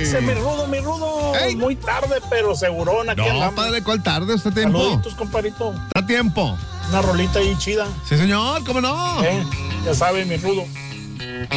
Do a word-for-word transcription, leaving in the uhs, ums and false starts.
Dice mi rudo, mi rudo. ¡Ey! Muy tarde, pero segurón. Aquí No, andamos. padre, ¿cuál tarde? ¿Está a tiempo? Saluditos, compadrito. ¿Está a tiempo? Una rolita ahí chida. Sí, señor, ¿cómo no? ¿Eh? Ya sabe, mi rudo.